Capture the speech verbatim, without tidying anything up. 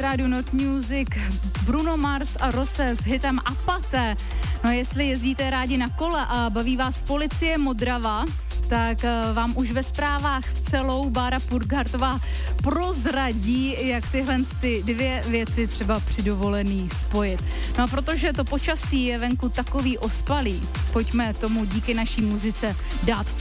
Night Radio Not Music, Bruno Mars a Rose s hitem Apate. No jestli jezdíte rádi na kole a baví vás Policie Modrava, tak vám už ve zprávách v celou Bára Purgartová prozradí, jak tyhle ty dvě věci třeba při dovolený spojit. No a protože to počasí je venku takový ospalý, pojďme tomu díky naší muzice dát